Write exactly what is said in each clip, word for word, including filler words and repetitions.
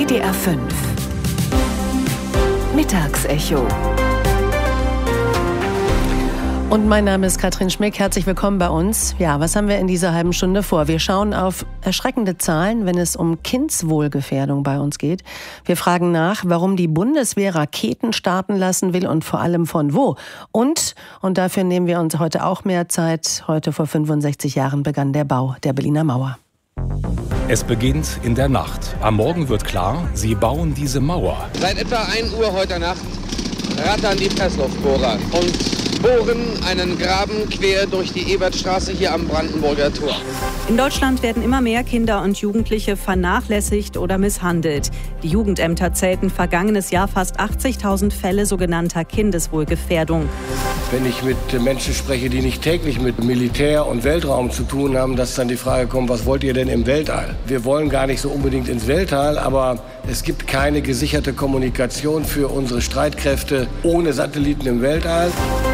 W D R fünf Mittagsecho. Und mein Name ist Katrin Schmick. Herzlich willkommen bei uns. Ja, was haben wir in dieser halben Stunde vor? Wir schauen auf erschreckende Zahlen, wenn es um Kindswohlgefährdung bei uns geht. Wir fragen nach, warum die Bundeswehr Raketen starten lassen will und vor allem von wo. Und, und dafür nehmen wir uns heute auch mehr Zeit. Heute vor fünfundsechzig Jahren begann der Bau der Berliner Mauer. Es beginnt in der Nacht. Am Morgen wird klar, sie bauen diese Mauer. Seit etwa ein Uhr heute Nacht rattern die Pressluftbohrer und bohren einen Graben quer durch die Ebertstraße hier am Brandenburger Tor. In Deutschland werden immer mehr Kinder und Jugendliche vernachlässigt oder misshandelt. Die Jugendämter zählten vergangenes Jahr fast achtzigtausend Fälle sogenannter Kindeswohlgefährdung. Wenn ich mit Menschen spreche, die nicht täglich mit Militär und Weltraum zu tun haben, dass dann die Frage kommt, was wollt ihr denn im Weltall? Wir wollen gar nicht so unbedingt ins Weltall, aber es gibt keine gesicherte Kommunikation für unsere Streitkräfte ohne Satelliten im Weltall.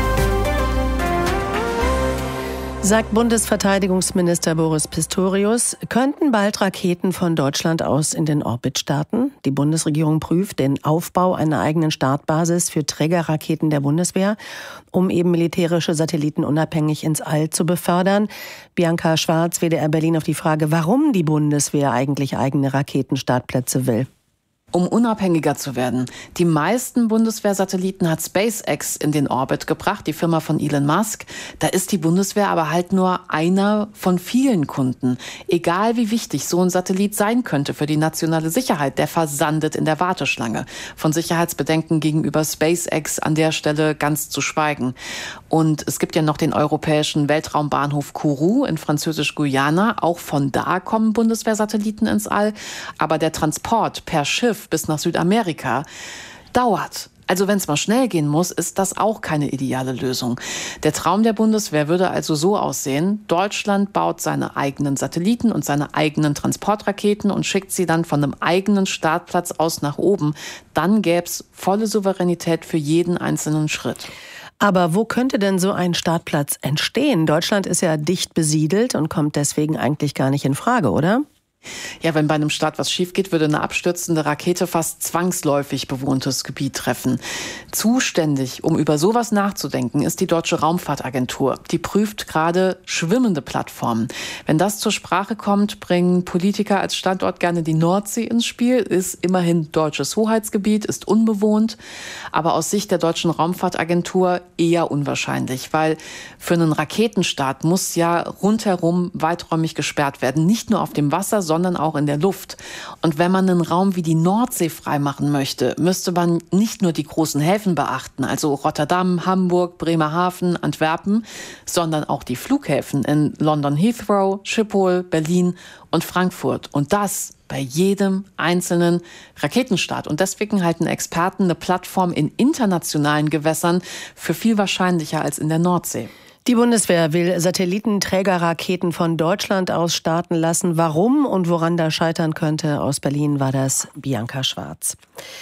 Sagt Bundesverteidigungsminister Boris Pistorius, könnten bald Raketen von Deutschland aus in den Orbit starten. Die Bundesregierung prüft den Aufbau einer eigenen Startbasis für Trägerraketen der Bundeswehr, um eben militärische Satelliten unabhängig ins All zu befördern. Bianca Schwarz, W D R Berlin, auf die Frage, warum die Bundeswehr eigentlich eigene Raketenstartplätze will. Um unabhängiger zu werden. Die meisten Bundeswehrsatelliten hat SpaceX in den Orbit gebracht, die Firma von Elon Musk. Da ist die Bundeswehr aber halt nur einer von vielen Kunden. Egal wie wichtig so ein Satellit sein könnte für die nationale Sicherheit, der versandet in der Warteschlange. Von Sicherheitsbedenken gegenüber SpaceX an der Stelle ganz zu schweigen. Und es gibt ja noch den europäischen Weltraumbahnhof Kourou in Französisch-Guyana. Auch von da kommen Bundeswehrsatelliten ins All. Aber der Transport per Schiff bis nach Südamerika dauert. Also wenn es mal schnell gehen muss, ist das auch keine ideale Lösung. Der Traum der Bundeswehr würde also so aussehen: Deutschland baut seine eigenen Satelliten und seine eigenen Transportraketen und schickt sie dann von einem eigenen Startplatz aus nach oben. Dann gäbe es volle Souveränität für jeden einzelnen Schritt. Aber wo könnte denn so ein Startplatz entstehen? Deutschland ist ja dicht besiedelt und kommt deswegen eigentlich gar nicht in Frage, oder? Ja, wenn bei einem Start was schief geht, würde eine abstürzende Rakete fast zwangsläufig bewohntes Gebiet treffen. Zuständig, um über sowas nachzudenken, ist die Deutsche Raumfahrtagentur. Die prüft gerade schwimmende Plattformen. Wenn das zur Sprache kommt, bringen Politiker als Standort gerne die Nordsee ins Spiel. Ist immerhin deutsches Hoheitsgebiet, ist unbewohnt. Aber aus Sicht der Deutschen Raumfahrtagentur eher unwahrscheinlich, weil für einen Raketenstart muss ja rundherum weiträumig gesperrt werden. Nicht nur auf dem Wasser, sondern auch in der Luft. Und wenn man einen Raum wie die Nordsee freimachen möchte, müsste man nicht nur die großen Häfen beachten, also Rotterdam, Hamburg, Bremerhaven, Antwerpen, sondern auch die Flughäfen in London Heathrow, Schiphol, Berlin und Frankfurt. Und das bei jedem einzelnen Raketenstart. Und deswegen halten Experten eine Plattform in internationalen Gewässern für viel wahrscheinlicher als in der Nordsee. Die Bundeswehr will Satellitenträgerraketen von Deutschland aus starten lassen. Warum und woran das scheitern könnte? Aus Berlin war das Bianca Schwarz.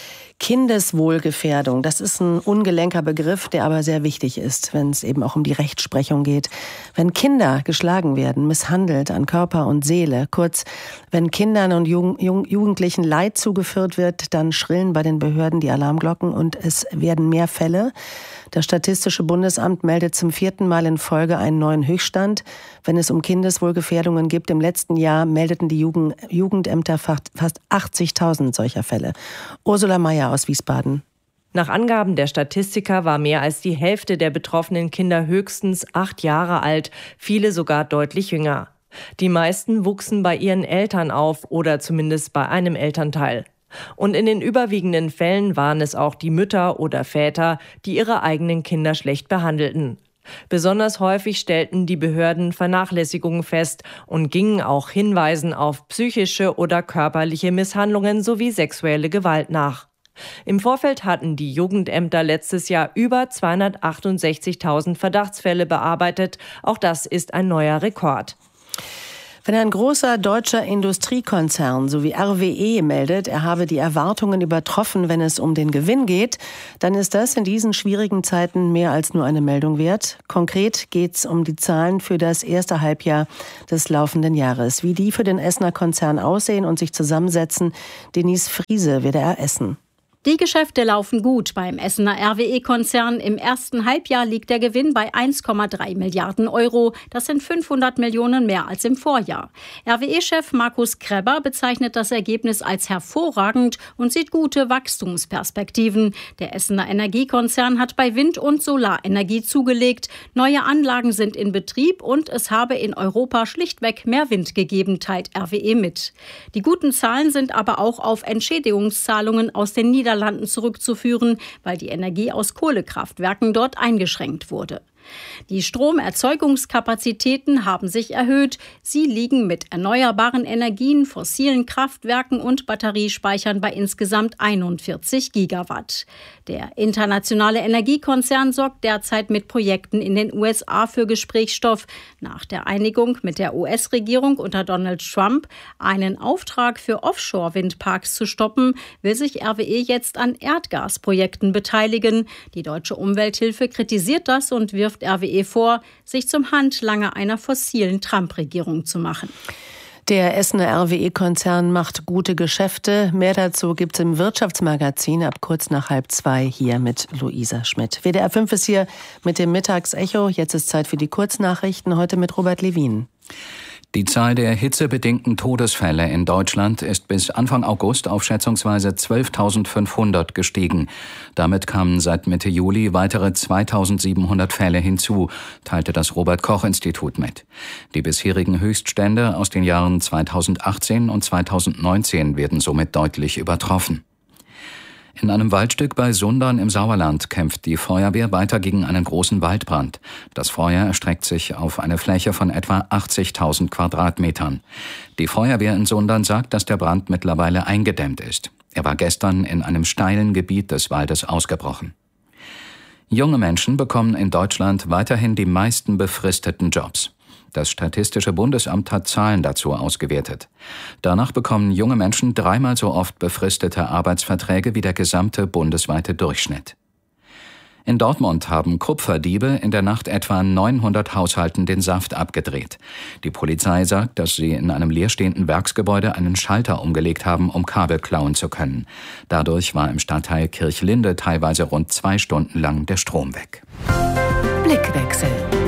Kindeswohlgefährdung, das ist ein ungelenker Begriff, der aber sehr wichtig ist, wenn es eben auch um die Rechtsprechung geht. Wenn Kinder geschlagen werden, misshandelt an Körper und Seele, kurz, wenn Kindern und Jugend- Jugendlichen Leid zugeführt wird, dann schrillen bei den Behörden die Alarmglocken und es werden mehr Fälle. Das Statistische Bundesamt meldet zum vierten Mal in Folge einen neuen Höchststand. Wenn es um Kindeswohlgefährdungen geht, im letzten Jahr meldeten die Jugend- Jugendämter fast achtzigtausend solcher Fälle. Ursula Mayer aus Wiesbaden. Nach Angaben der Statistiker war mehr als die Hälfte der betroffenen Kinder höchstens acht Jahre alt, viele sogar deutlich jünger. Die meisten wuchsen bei ihren Eltern auf oder zumindest bei einem Elternteil. Und in den überwiegenden Fällen waren es auch die Mütter oder Väter, die ihre eigenen Kinder schlecht behandelten. Besonders häufig stellten die Behörden Vernachlässigungen fest und gingen auch Hinweisen auf psychische oder körperliche Misshandlungen sowie sexuelle Gewalt nach. Im Vorfeld hatten die Jugendämter letztes Jahr über zweihundertachtundsechzigtausend Verdachtsfälle bearbeitet. Auch das ist ein neuer Rekord. Wenn ein großer deutscher Industriekonzern so wie R W E meldet, er habe die Erwartungen übertroffen, wenn es um den Gewinn geht, dann ist das in diesen schwierigen Zeiten mehr als nur eine Meldung wert. Konkret geht es um die Zahlen für das erste Halbjahr des laufenden Jahres. Wie die für den Essener Konzern aussehen und sich zusammensetzen, Denise Friese, W D R Essen. Die Geschäfte laufen gut beim Essener R W E-Konzern. Im ersten Halbjahr liegt der Gewinn bei eins Komma drei Milliarden Euro. Das sind fünfhundert Millionen mehr als im Vorjahr. R W E-Chef Markus Krebber bezeichnet das Ergebnis als hervorragend und sieht gute Wachstumsperspektiven. Der Essener Energiekonzern hat bei Wind- und Solarenergie zugelegt. Neue Anlagen sind in Betrieb und es habe in Europa schlichtweg mehr Wind gegeben, teilt R W E mit. Die guten Zahlen sind aber auch auf Entschädigungszahlungen aus den Niederlanden Niederlanden zurückzuführen, weil die Energie aus Kohlekraftwerken dort eingeschränkt wurde. Die Stromerzeugungskapazitäten haben sich erhöht. Sie liegen mit erneuerbaren Energien, fossilen Kraftwerken und Batteriespeichern bei insgesamt einundvierzig Gigawatt. Der internationale Energiekonzern sorgt derzeit mit Projekten in den U S A für Gesprächsstoff. Nach der Einigung mit der U S-Regierung unter Donald Trump, einen Auftrag für Offshore-Windparks zu stoppen, will sich R W E jetzt an Erdgasprojekten beteiligen. Die Deutsche Umwelthilfe kritisiert das und wirft R W E vor, sich zum Handlanger einer fossilen Trump-Regierung zu machen. Der Essener R W E-Konzern macht gute Geschäfte. Mehr dazu gibt es im Wirtschaftsmagazin ab kurz nach halb zwei hier mit Luisa Schmidt. W D R fünf ist hier mit dem Mittagsecho. Jetzt ist Zeit für die Kurznachrichten, heute mit Robert Levin. Die Zahl der hitzebedingten Todesfälle in Deutschland ist bis Anfang August auf schätzungsweise zwölftausendfünfhundert gestiegen. Damit kamen seit Mitte Juli weitere zweitausendsiebenhundert Fälle hinzu, teilte das Robert-Koch-Institut mit. Die bisherigen Höchststände aus den Jahren zweitausendachtzehn und zweitausendneunzehn werden somit deutlich übertroffen. In einem Waldstück bei Sundern im Sauerland kämpft die Feuerwehr weiter gegen einen großen Waldbrand. Das Feuer erstreckt sich auf eine Fläche von etwa achtzigtausend Quadratmetern. Die Feuerwehr in Sundern sagt, dass der Brand mittlerweile eingedämmt ist. Er war gestern in einem steilen Gebiet des Waldes ausgebrochen. Junge Menschen bekommen in Deutschland weiterhin die meisten befristeten Jobs. Das Statistische Bundesamt hat Zahlen dazu ausgewertet. Danach bekommen junge Menschen dreimal so oft befristete Arbeitsverträge wie der gesamte bundesweite Durchschnitt. In Dortmund haben Kupferdiebe in der Nacht etwa neunhundert Haushalten den Saft abgedreht. Die Polizei sagt, dass sie in einem leerstehenden Werksgebäude einen Schalter umgelegt haben, um Kabel klauen zu können. Dadurch war im Stadtteil Kirchlinde teilweise rund zwei Stunden lang der Strom weg. Blickwechsel.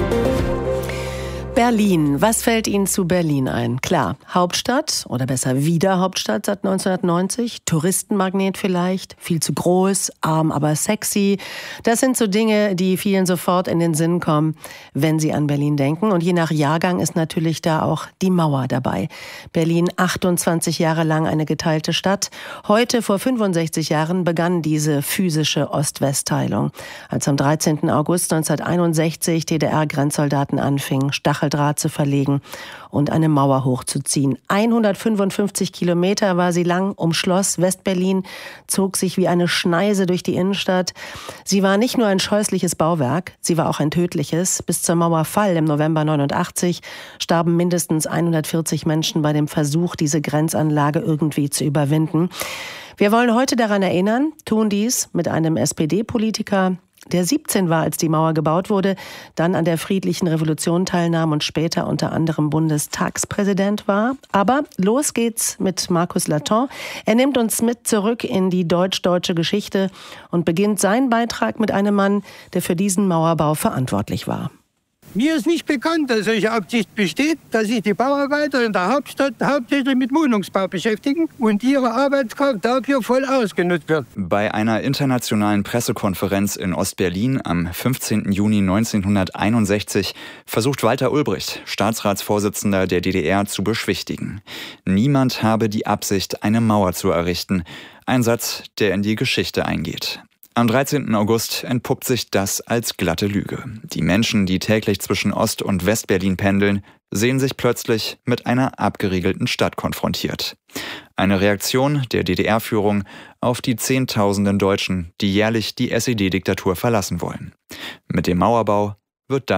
Berlin. Was fällt Ihnen zu Berlin ein? Klar, Hauptstadt oder besser wieder Hauptstadt seit neunzehnhundertneunzig. Touristenmagnet vielleicht, viel zu groß, arm, aber sexy. Das sind so Dinge, die vielen sofort in den Sinn kommen, wenn sie an Berlin denken. Und je nach Jahrgang ist natürlich da auch die Mauer dabei. Berlin achtundzwanzig Jahre lang eine geteilte Stadt. Heute, vor fünfundsechzig Jahren, begann diese physische Ost-West-Teilung. Als am dreizehnten August neunzehnhunderteinundsechzig D D R-Grenzsoldaten anfingen, Stacheldraht zu verlegen und eine Mauer hochzuziehen. hundertfünfundfünfzig Kilometer war sie lang, umschloss Westberlin, zog sich wie eine Schneise durch die Innenstadt. Sie war nicht nur ein scheußliches Bauwerk, sie war auch ein tödliches. Bis zum Mauerfall im November neunundachtzig starben mindestens hundertvierzig Menschen bei dem Versuch, diese Grenzanlage irgendwie zu überwinden. Wir wollen heute daran erinnern, tun dies mit einem S P D-Politiker, der siebzehn war, als die Mauer gebaut wurde, dann an der friedlichen Revolution teilnahm und später unter anderem Bundestagspräsident war. Aber los geht's mit Markus Laton. Er nimmt uns mit zurück in die deutsch-deutsche Geschichte und beginnt seinen Beitrag mit einem Mann, der für diesen Mauerbau verantwortlich war. Mir ist nicht bekannt, dass solche Absicht besteht, dass sich die Bauarbeiter in der Hauptstadt hauptsächlich mit Wohnungsbau beschäftigen und ihre Arbeitskraft dafür voll ausgenutzt wird. Bei einer internationalen Pressekonferenz in Ostberlin am fünfzehnten Juni neunzehnhunderteinundsechzig versucht Walter Ulbricht, Staatsratsvorsitzender der D D R, zu beschwichtigen. Niemand habe die Absicht, eine Mauer zu errichten. Ein Satz, der in die Geschichte eingeht. Am dreizehnten August entpuppt sich das als glatte Lüge. Die Menschen, die täglich zwischen Ost- und Westberlin pendeln, sehen sich plötzlich mit einer abgeriegelten Stadt konfrontiert. Eine Reaktion der D D R-Führung auf die Zehntausenden Deutschen, die jährlich die S E D-Diktatur verlassen wollen. Mit dem Mauerbau wird das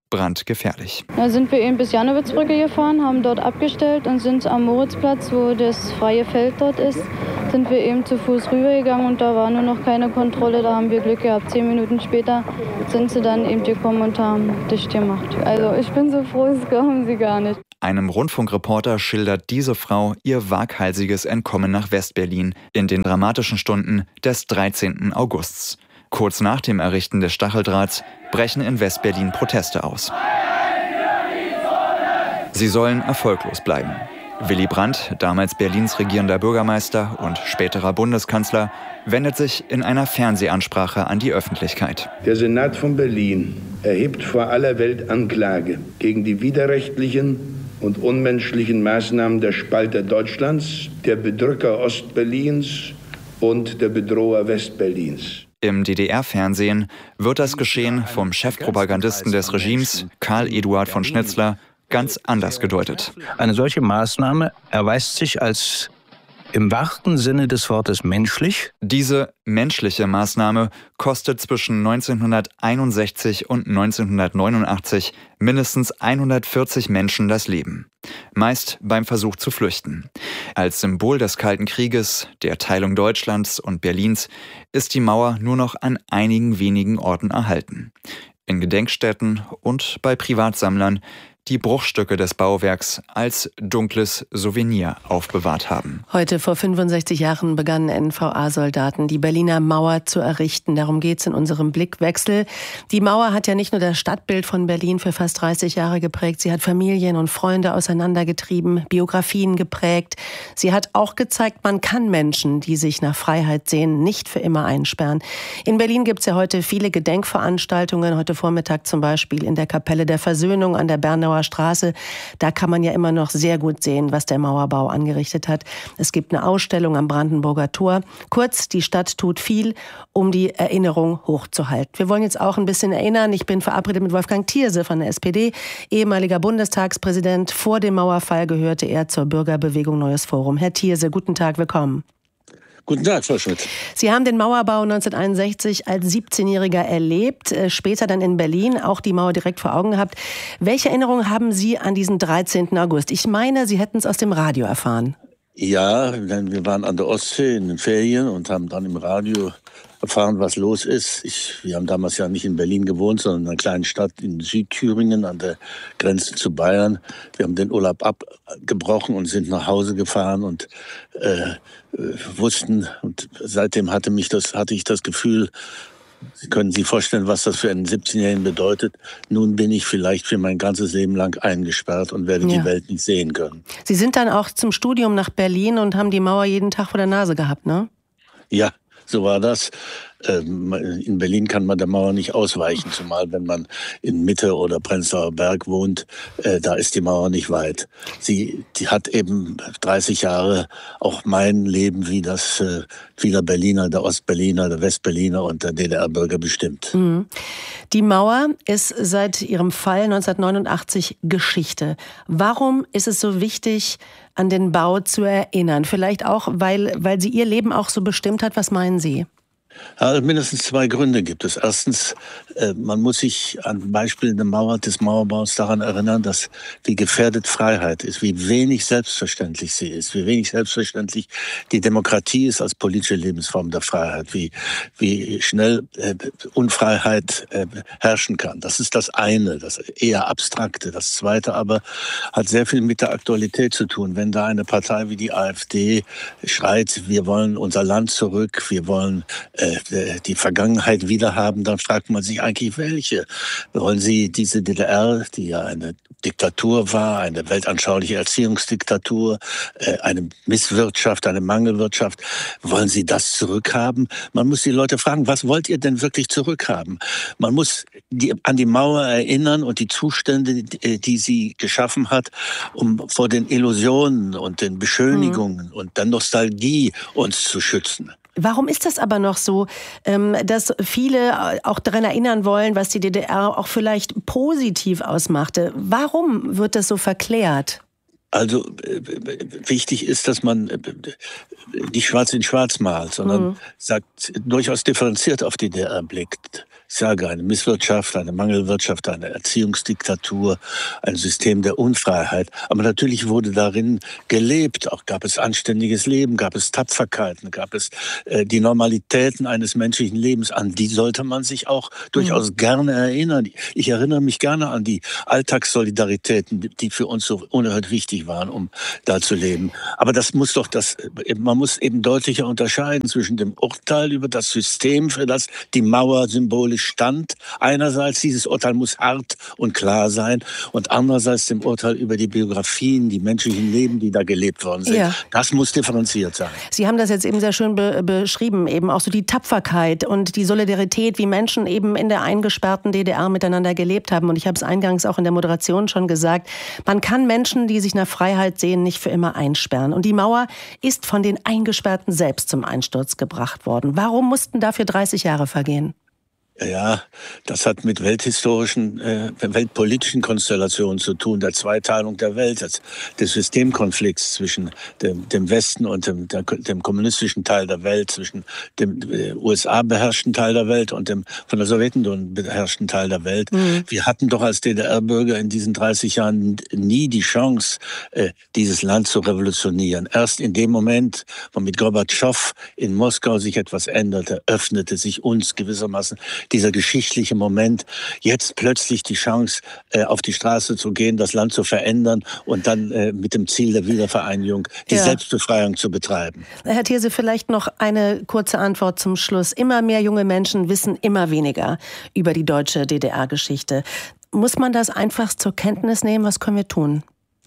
brandgefährlich. Da sind wir eben bis Jannowitzbrücke gefahren, haben dort abgestellt und sind am Moritzplatz, wo das freie Feld dort ist, sind wir eben zu Fuß rübergegangen und da war nur noch keine Kontrolle. Da haben wir Glück gehabt. Zehn Minuten später sind sie dann eben gekommen und haben dicht gemacht. Also ich bin so froh, das glauben Sie gar nicht. Einem Rundfunkreporter schildert diese Frau ihr waghalsiges Entkommen nach Westberlin in den dramatischen Stunden des dreizehnten Augusts. Kurz nach dem Errichten des Stacheldrahts brechen in Westberlin Proteste aus. Sie sollen erfolglos bleiben. Willy Brandt, damals Berlins regierender Bürgermeister und späterer Bundeskanzler, wendet sich in einer Fernsehansprache an die Öffentlichkeit. Der Senat von Berlin erhebt vor aller Welt Anklage gegen die widerrechtlichen und unmenschlichen Maßnahmen der Spalter Deutschlands, der Bedrücker Ostberlins und der Bedroher Westberlins. Im D D R-Fernsehen wird das Geschehen vom Chefpropagandisten des Regimes, Karl Eduard von Schnitzler, ganz anders gedeutet. Eine solche Maßnahme erweist sich als im wahrsten Sinne des Wortes menschlich. Diese menschliche Maßnahme kostet zwischen neunzehnhunderteinundsechzig und neunzehnhundertneunundachtzig mindestens hundertvierzig Menschen das Leben. Meist beim Versuch zu flüchten. Als Symbol des Kalten Krieges, der Teilung Deutschlands und Berlins, ist die Mauer nur noch an einigen wenigen Orten erhalten. In Gedenkstätten und bei Privatsammlern, die Bruchstücke des Bauwerks als dunkles Souvenir aufbewahrt haben. Heute vor fünfundsechzig Jahren begannen N V A-Soldaten, die Berliner Mauer zu errichten. Darum geht's in unserem Blickwechsel. Die Mauer hat ja nicht nur das Stadtbild von Berlin für fast dreißig Jahre geprägt, sie hat Familien und Freunde auseinandergetrieben, Biografien geprägt. Sie hat auch gezeigt, man kann Menschen, die sich nach Freiheit sehen, nicht für immer einsperren. In Berlin gibt's ja heute viele Gedenkveranstaltungen. Heute Vormittag zum Beispiel in der Kapelle der Versöhnung an der Bernauer Straße. Da kann man ja immer noch sehr gut sehen, was der Mauerbau angerichtet hat. Es gibt eine Ausstellung am Brandenburger Tor. Kurz, die Stadt tut viel, um die Erinnerung hochzuhalten. Wir wollen jetzt auch ein bisschen erinnern. Ich bin verabredet mit Wolfgang Thierse von der S P D, ehemaliger Bundestagspräsident. Vor dem Mauerfall gehörte er zur Bürgerbewegung Neues Forum. Herr Thierse, guten Tag, willkommen. Guten Tag, Frau Schmidt. Sie haben den Mauerbau neunzehnhunderteinundsechzig als siebzehnjähriger erlebt, später dann in Berlin auch die Mauer direkt vor Augen gehabt. Welche Erinnerungen haben Sie an diesen dreizehnten August? Ich meine, Sie hätten es aus dem Radio erfahren. Ja, wir waren an der Ostsee in den Ferien und haben dann im Radio erfahren, was los ist. Ich, wir haben damals ja nicht in Berlin gewohnt, sondern in einer kleinen Stadt in Südthüringen an der Grenze zu Bayern. Wir haben den Urlaub abgebrochen und sind nach Hause gefahren und äh, wussten, und seitdem hatte mich das, hatte ich das Gefühl, Sie können sich vorstellen, was das für einen siebzehnjährigen bedeutet. Nun bin ich vielleicht für mein ganzes Leben lang eingesperrt und werde ja. die Welt nicht sehen können. Sie sind dann auch zum Studium nach Berlin und haben die Mauer jeden Tag vor der Nase gehabt, ne? Ja, so war das. In Berlin kann man der Mauer nicht ausweichen, zumal wenn man in Mitte oder Prenzlauer Berg wohnt, da ist die Mauer nicht weit. Sie die hat eben dreißig Jahre auch mein Leben wie das vieler Berliner, der Ostberliner, der Westberliner und der D D R-Bürger bestimmt. Mhm. Die Mauer ist seit ihrem Fall neunzehnhundertneunundachtzig Geschichte. Warum ist es so wichtig, an den Bau zu erinnern? Vielleicht auch, weil, weil sie ihr Leben auch so bestimmt hat. Was meinen Sie? Ja, mindestens zwei Gründe gibt es. Erstens, äh, man muss sich an Beispielen der Mauer, des Mauerbaus daran erinnern, dass wie gefährdet Freiheit ist, wie wenig selbstverständlich sie ist, wie wenig selbstverständlich die Demokratie ist als politische Lebensform der Freiheit, wie, wie schnell äh, Unfreiheit äh, herrschen kann. Das ist das eine, das eher Abstrakte. Das zweite aber hat sehr viel mit der Aktualität zu tun. Wenn da eine Partei wie die AfD schreit, wir wollen unser Land zurück, wir wollen äh, die Vergangenheit wiederhaben, dann fragt man sich eigentlich, welche. Wollen Sie diese D D R, die ja eine Diktatur war, eine weltanschauliche Erziehungsdiktatur, eine Misswirtschaft, eine Mangelwirtschaft, wollen Sie das zurückhaben? Man muss die Leute fragen, was wollt ihr denn wirklich zurückhaben? Man muss die, an die Mauer erinnern und die Zustände, die sie geschaffen hat, um vor den Illusionen und den Beschönigungen mhm. und der Nostalgie uns zu schützen. Warum ist das aber noch so, dass viele auch daran erinnern wollen, was die D D R auch vielleicht positiv ausmachte? Warum wird das so verklärt? Also äh, wichtig ist, dass man äh, nicht schwarz in schwarz malt, sondern mhm. sagt, durchaus differenziert auf die D D R blickt. ich sage, eine Misswirtschaft, eine Mangelwirtschaft, eine Erziehungsdiktatur, ein System der Unfreiheit. Aber natürlich wurde darin gelebt. Auch gab es anständiges Leben, gab es Tapferkeiten, gab es äh, die Normalitäten eines menschlichen Lebens. An die sollte man sich auch durchaus mhm. gerne erinnern. Ich erinnere mich gerne an die Alltagssolidaritäten, die für uns so unerhört wichtig waren, um da zu leben. Aber das muss doch das, man muss eben deutlicher unterscheiden zwischen dem Urteil über das System, für das die Mauer symbolisch stand. Einerseits, dieses Urteil muss hart und klar sein, und andererseits dem Urteil über die Biografien, die menschlichen Leben, die da gelebt worden sind. Ja. Das muss differenziert sein. Sie haben das jetzt eben sehr schön be- beschrieben, eben auch so die Tapferkeit und die Solidarität, wie Menschen eben in der eingesperrten D D R miteinander gelebt haben. Und ich habe es eingangs auch in der Moderation schon gesagt, man kann Menschen, die sich nach Freiheit sehen, nicht für immer einsperren. Und die Mauer ist von den Eingesperrten selbst zum Einsturz gebracht worden. Warum mussten dafür dreißig Jahre vergehen? Ja, das hat mit welthistorischen, äh, weltpolitischen Konstellationen zu tun, der Zweiteilung der Welt, des, des Systemkonflikts zwischen dem, dem Westen und dem, der, dem kommunistischen Teil der Welt, zwischen dem äh, U S A beherrschten Teil der Welt und dem von der Sowjetunion beherrschten Teil der Welt. Mhm. Wir hatten doch als D D R-Bürger in diesen dreißig Jahren nie die Chance, äh, dieses Land zu revolutionieren. Erst in dem Moment, wo mit Gorbatschow in Moskau sich etwas änderte, öffnete sich uns gewissermaßen dieser geschichtliche Moment, jetzt plötzlich die Chance, äh, auf die Straße zu gehen, das Land zu verändern und dann äh, mit dem Ziel der Wiedervereinigung die ja. Selbstbefreiung zu betreiben. Herr Thierse, vielleicht noch eine kurze Antwort zum Schluss. Immer mehr junge Menschen wissen immer weniger über die deutsche D D R-Geschichte. Muss man das einfach zur Kenntnis nehmen? Was können wir tun?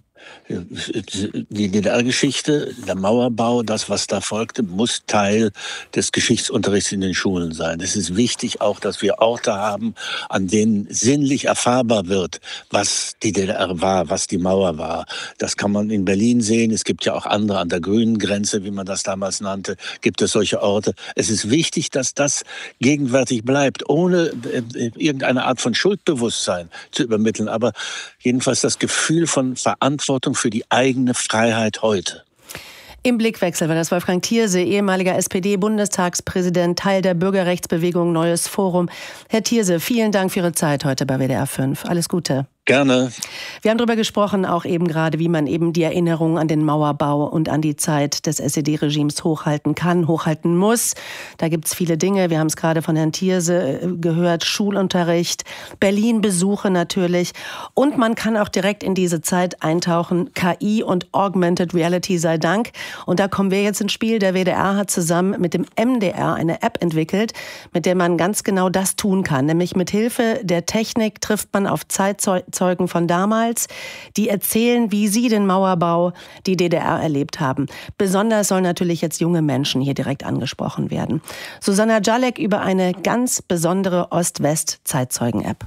Die D D R-Geschichte, der Mauerbau, das, was da folgte, muss Teil des Geschichtsunterrichts in den Schulen sein. Es ist wichtig auch, dass wir Orte haben, an denen sinnlich erfahrbar wird, was die D D R war, was die Mauer war. Das kann man in Berlin sehen. Es gibt ja auch andere, an der grünen Grenze, wie man das damals nannte, gibt es solche Orte. Es ist wichtig, dass das gegenwärtig bleibt, ohne irgendeine Art von Schuldbewusstsein zu übermitteln. Aber jedenfalls das Gefühl von Verantwortung für die eigene Freiheit heute. Im Blickwechsel war das Wolfgang Thierse, ehemaliger S P D-Bundestagspräsident, Teil der Bürgerrechtsbewegung Neues Forum. Herr Thierse, vielen Dank für Ihre Zeit heute bei W D R fünf. Alles Gute. Gerne. Wir haben darüber gesprochen, auch eben gerade, wie man eben die Erinnerung an den Mauerbau und an die Zeit des S E D-Regimes hochhalten kann, hochhalten muss. Da gibt es viele Dinge. Wir haben es gerade von Herrn Thierse gehört. Schulunterricht, Berlin-Besuche natürlich. Und man kann auch direkt in diese Zeit eintauchen. K I und Augmented Reality sei Dank. Und da kommen wir jetzt ins Spiel. Der W D R hat zusammen mit dem M D R eine App entwickelt, mit der man ganz genau das tun kann. Nämlich mit Hilfe der Technik trifft man auf Zeitzeugen Zeugen von damals, die erzählen, wie sie den Mauerbau, die D D R erlebt haben. Besonders sollen natürlich jetzt junge Menschen hier direkt angesprochen werden. Susanna Jalek über eine ganz besondere Ost-West-Zeitzeugen-App.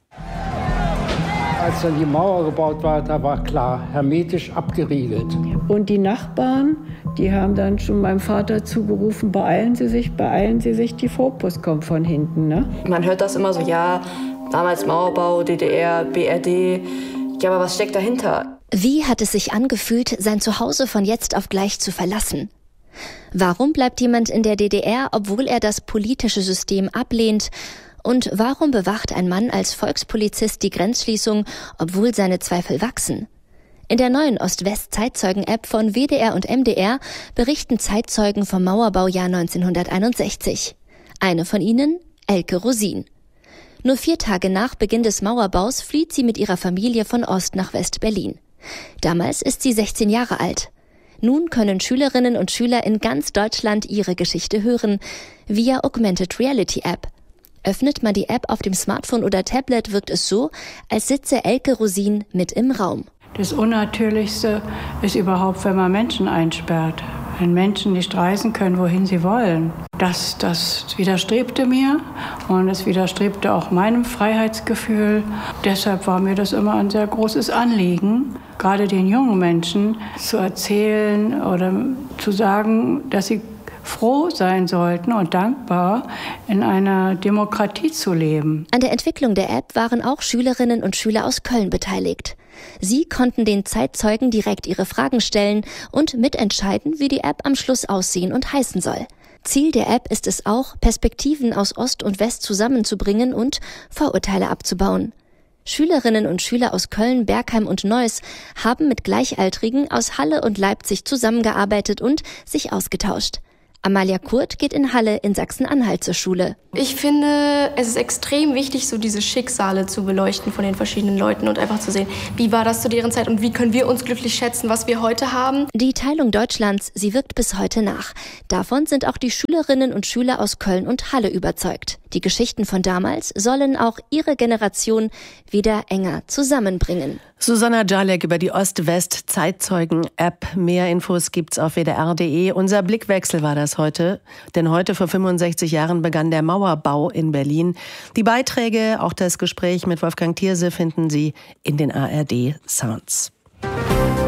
Als dann die Mauer gebaut war, da war klar, hermetisch abgeriegelt. Und die Nachbarn, die haben dann schon meinem Vater zugerufen, beeilen Sie sich, beeilen Sie sich, die Vorpost kommt von hinten. Ne? Man hört das immer so, ja, damals Mauerbau, D D R, B R D. Ja, aber was steckt dahinter? Wie hat es sich angefühlt, sein Zuhause von jetzt auf gleich zu verlassen? Warum bleibt jemand in der D D R, obwohl er das politische System ablehnt? Und warum bewacht ein Mann als Volkspolizist die Grenzschließung, obwohl seine Zweifel wachsen? In der neuen Ost-West-Zeitzeugen-App von W D R und M D R berichten Zeitzeugen vom Mauerbaujahr neunzehnhunderteinundsechzig. Eine von ihnen, Elke Rosin. Nur vier Tage nach Beginn des Mauerbaus flieht sie mit ihrer Familie von Ost nach West-Berlin. Damals ist sie sechzehn Jahre alt. Nun können Schülerinnen und Schüler in ganz Deutschland ihre Geschichte hören, via Augmented Reality App. Öffnet man die App auf dem Smartphone oder Tablet, wirkt es so, als sitze Elke Rosin mit im Raum. Das Unnatürlichste ist überhaupt, wenn man Menschen einsperrt. Wenn Menschen nicht reisen können, wohin sie wollen. Das, das widerstrebte mir und es widerstrebte auch meinem Freiheitsgefühl. Deshalb war mir das immer ein sehr großes Anliegen, gerade den jungen Menschen zu erzählen oder zu sagen, dass sie froh sein sollten und dankbar, in einer Demokratie zu leben. An der Entwicklung der App waren auch Schülerinnen und Schüler aus Köln beteiligt. Sie konnten den Zeitzeugen direkt ihre Fragen stellen und mitentscheiden, wie die App am Schluss aussehen und heißen soll. Ziel der App ist es auch, Perspektiven aus Ost und West zusammenzubringen und Vorurteile abzubauen. Schülerinnen und Schüler aus Köln, Bergheim und Neuss haben mit Gleichaltrigen aus Halle und Leipzig zusammengearbeitet und sich ausgetauscht. Amalia Kurt geht in Halle in Sachsen-Anhalt zur Schule. Ich finde, es ist extrem wichtig, so diese Schicksale zu beleuchten von den verschiedenen Leuten und einfach zu sehen, wie war das zu deren Zeit und wie können wir uns glücklich schätzen, was wir heute haben. Die Teilung Deutschlands, sie wirkt bis heute nach. Davon sind auch die Schülerinnen und Schüler aus Köln und Halle überzeugt. Die Geschichten von damals sollen auch ihre Generation wieder enger zusammenbringen. Susanna Jalek über die Ost-West-Zeitzeugen-App. Mehr Infos gibt's auf w d r punkt d e. Unser Blickwechsel war das heute, denn heute vor fünfundsechzig Jahren begann der Mauerbau in Berlin. Die Beiträge, auch das Gespräch mit Wolfgang Thierse finden Sie in den A R D Sounds.